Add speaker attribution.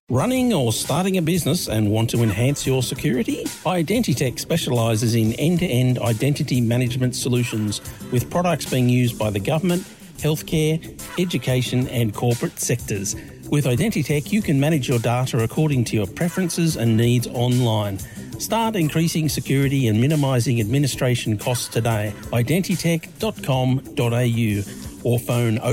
Speaker 1: Running or starting a business and want to enhance your security? Identitech specialises in end-to-end identity management solutions with products being used by the government, healthcare, education and corporate sectors. With Identitech, you can manage your data according to your preferences and needs online. Start increasing security and minimising administration costs today. Identitech.com.au or phone